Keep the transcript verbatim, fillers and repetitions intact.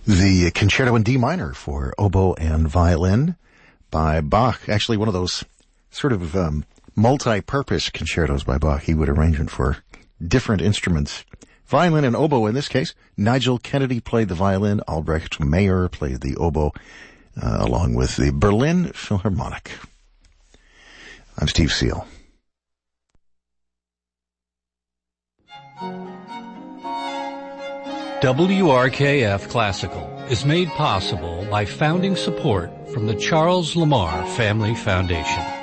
The Concerto in D minor for oboe and violin by Bach. Actually, one of those sort of um, multi-purpose concertos by Bach. He would arrange it for different instruments. Violin and oboe in this case. Nigel Kennedy played the violin. Albrecht Meyer played the oboe, uh, along with the Berlin Philharmonic. I'm Steve Seal. W R K F Classical is made possible by founding support from the Charles Lamar Family Foundation.